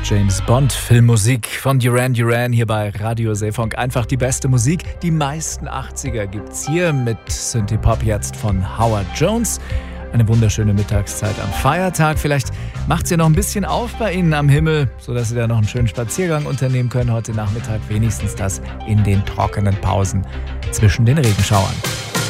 James Bond Filmmusik von Duran Duran hier bei Radio Seefunk. Einfach die beste Musik. Die meisten 80er gibt's hier mit Synthie-Pop jetzt von Howard Jones. Eine wunderschöne Mittagszeit am Feiertag. Vielleicht macht's ja noch ein bisschen auf bei Ihnen am Himmel, sodass Sie da noch einen schönen Spaziergang unternehmen können heute Nachmittag. Wenigstens das in den trockenen Pausen zwischen den Regenschauern.